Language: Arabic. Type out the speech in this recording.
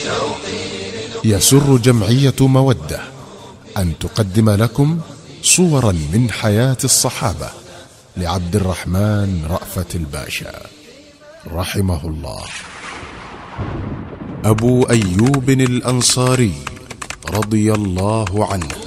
يسر جمعية مودة أن تقدم لكم صورا من حياة الصحابة لعبد الرحمن رأفت الباشا رحمه الله. أبو أيوب الأنصاري رضي الله عنه